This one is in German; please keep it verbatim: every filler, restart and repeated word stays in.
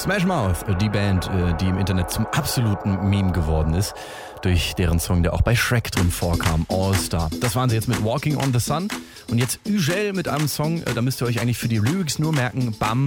Smash Mouth, die Band, die im Internet zum absoluten Meme geworden ist, durch deren Song, der auch bei Shrek drin vorkam, All Star. Das waren sie jetzt mit Walking on the Sun und jetzt Ugel mit einem Song, da müsst ihr euch eigentlich für die Lyrics nur merken, Bam,